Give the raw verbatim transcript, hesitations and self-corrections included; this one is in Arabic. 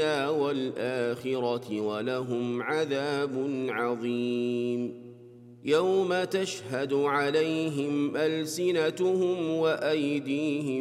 الدنيا والآخرة ولهم عذاب عظيم. يوم تشهد عليهم ألسنتهم وأيديهم